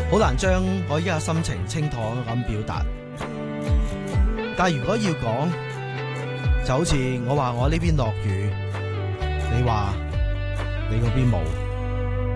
好難將我依家心情清楚咁表達。但係如果要講，就好似我話我呢邊落雨，你話你嗰邊冇。